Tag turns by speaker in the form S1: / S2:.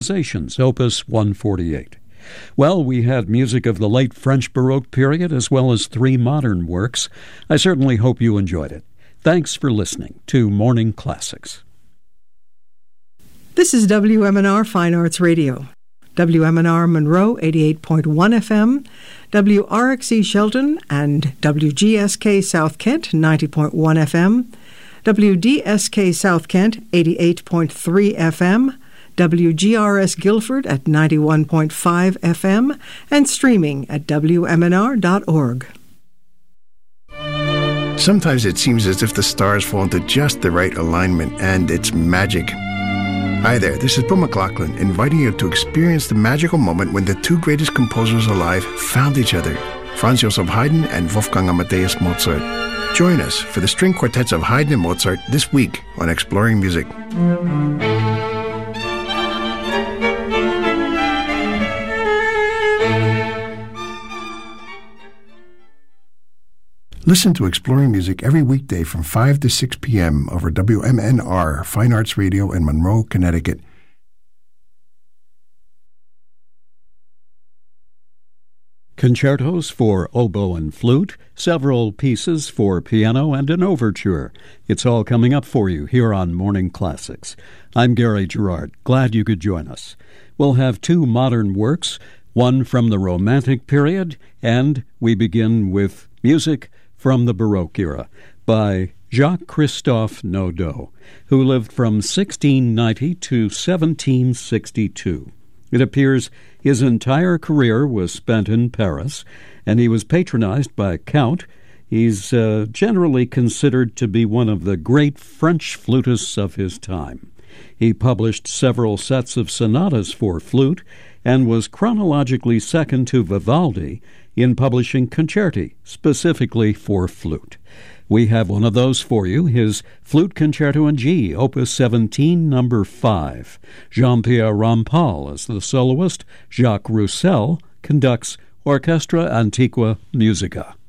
S1: Conversations, Opus 148. Well, we had music of the late French Baroque period as well as 3 modern works. I certainly hope you enjoyed it. Thanks for listening to Morning Classics.
S2: This is WMNR Fine Arts Radio. WMNR Monroe 88.1 FM, WRXE Shelton and WGSK South Kent 90.1 FM, WDSK South Kent 88.3 FM, WGRS Guilford at 91.5 FM, and streaming at WMNR.org.
S3: Sometimes it seems as if the stars fall into just the right alignment, and it's magic. Hi there, this is Bill McLaughlin, inviting you to experience the magical moment when the 2 greatest composers alive found each other, Franz Joseph Haydn and Wolfgang Amadeus Mozart. Join us for the string quartets of Haydn and Mozart this week on Exploring Music. Listen to Exploring Music every weekday from 5 to 6 p.m. over WMNR Fine Arts Radio in Monroe, Connecticut.
S1: Concertos for oboe and flute, several pieces for piano, and an overture. It's all coming up for you here on Morning Classics. I'm Gary Gerard. Glad you could join us. We'll have 2 modern works, one from the Romantic period, and we begin with music from the Baroque era by Jacques-Christophe Naudot, who lived from 1690 to 1762. It appears his entire career was spent in Paris, and he was patronized by a count. He's generally considered to be one of the great French flutists of his time. He published several sets of sonatas for flute and was chronologically second to Vivaldi in publishing concerti, specifically for flute. We have one of those for you, his Flute Concerto in G, Opus 17, number 5. Jean-Pierre Rampal is the soloist. Jacques Roussel conducts Orchestra Antiqua Musica.